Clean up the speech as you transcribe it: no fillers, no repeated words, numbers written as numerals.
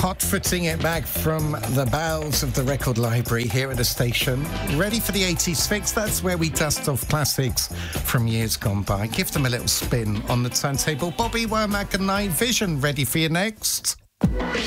Hot-footing it back from the bowels of the record library here at the station. Ready for the 80s fix? That's where we dust off classics from years gone by. Give them a little spin on the turntable. Bobby Womack and Night Vision ready for you next.